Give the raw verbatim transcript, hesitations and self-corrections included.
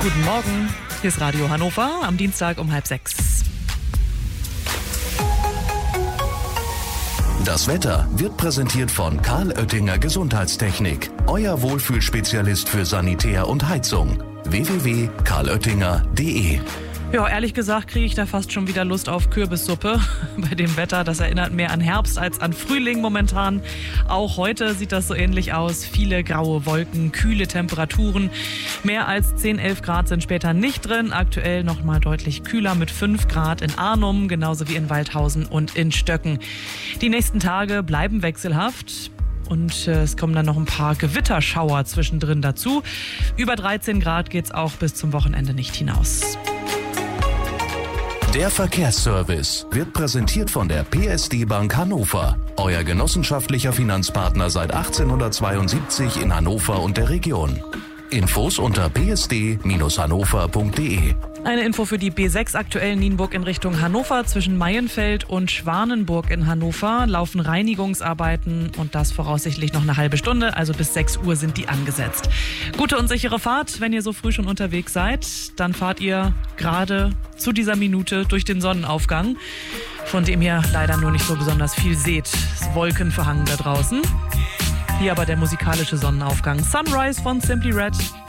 Guten Morgen, hier ist Radio Hannover am Dienstag um halb sechs. Das Wetter wird präsentiert von Karl Oettinger Gesundheitstechnik. Euer Wohlfühlspezialist für Sanitär und Heizung. w w w punkt karl oettinger punkt d e. Ja, ehrlich gesagt kriege ich da fast schon wieder Lust auf Kürbissuppe bei dem Wetter. Das erinnert mehr an Herbst als an Frühling momentan. Auch heute sieht das so ähnlich aus. Viele graue Wolken, kühle Temperaturen. Mehr als zehn, elf Grad sind später nicht drin. Aktuell noch mal deutlich kühler mit fünf Grad in Arnum, genauso wie in Waldhausen und in Stöcken. Die nächsten Tage bleiben wechselhaft. Und äh, es kommen dann noch ein paar Gewitterschauer zwischendrin dazu. Über dreizehn Grad geht es auch bis zum Wochenende nicht hinaus. Der Verkehrsservice wird präsentiert von der P S D Bank Hannover. Euer genossenschaftlicher Finanzpartner seit achtzehnhundertzweiundsiebzig in Hannover und der Region. Infos unter p s d Bindestrich hannover punkt d e. Eine Info für die B sechs aktuell Nienburg in Richtung Hannover. Zwischen Maienfeld und Schwanenburg in Hannover laufen Reinigungsarbeiten und das voraussichtlich noch eine halbe Stunde, also bis sechs Uhr sind die angesetzt. Gute und sichere Fahrt, wenn ihr so früh schon unterwegs seid. Dann fahrt ihr gerade zu dieser Minute durch den Sonnenaufgang, von dem ihr leider nur nicht so besonders viel seht. Es ist wolkenverhangen da draußen. Hier aber der musikalische Sonnenaufgang. Sunrise von Simply Red.